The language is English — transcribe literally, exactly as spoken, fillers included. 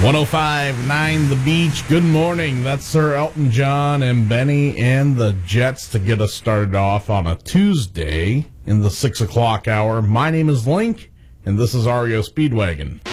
one oh five point nine The Beach. Good morning. That's Sir Elton John and Benny and the Jets to get us started off on a Tuesday in the six o'clock hour. My name is Link, and this is R E O Speedwagon.